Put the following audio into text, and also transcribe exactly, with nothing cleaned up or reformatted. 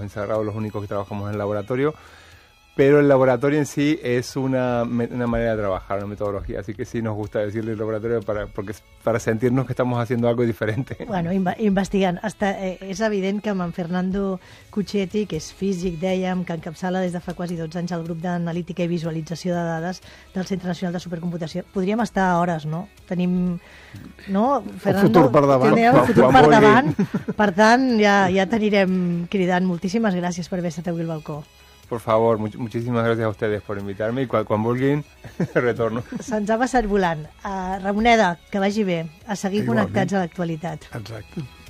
encerrados los únicos que trabajamos en el laboratorio, pero el laboratorio en sí es una, una manera de trabajar, una metodología, así que sí nos gusta decirle el laboratorio para, porque es para sentirnos que estamos haciendo algo diferente. Bueno, inv investigant. Està, eh, és evident que amb en Fernando Cucchetti, que és físic, dèiem, que encapçala des de fa quasi dotze anys el grup d'analítica i visualització de dades del Centre Nacional de Supercomputació, podríem estar hores, no? Tenim... No, El Fernando, futur per davant. tindrem el futur per davant. Per tant, ja, ja t'anirem cridant. Moltíssimes gràcies per haver estat avui al balcó. Por favor, much muchísimas gracias a ustedes por invitarme y quan vulguin retorno. Se'ns ha passat volant. Uh, Ramoneda, que vagi bé. A seguir Igualment. connectats a l'actualitat. Exacte.